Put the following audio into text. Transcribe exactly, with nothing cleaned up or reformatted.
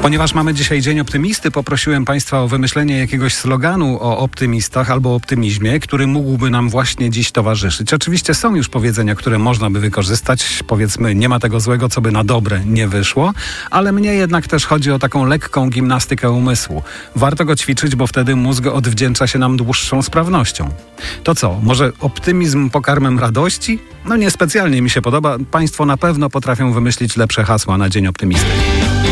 Ponieważ mamy dzisiaj Dzień Optymisty, poprosiłem Państwa o wymyślenie jakiegoś sloganu o optymistach albo optymizmie, który mógłby nam właśnie dziś towarzyszyć. Oczywiście są już powiedzenia, które można by wykorzystać. Powiedzmy, nie ma tego złego, co by na dobre nie wyszło, ale mnie jednak też chodzi o taką lekką gimnastykę umysłu. Warto go ćwiczyć, bo wtedy mózg odwdzięcza się nam dłuższą sprawnością. To co, może optymizm pokarmem radości? No niespecjalnie mi się podoba. Państwo na pewno potrafią wymyślić lepsze hasła na Dzień Optymisty.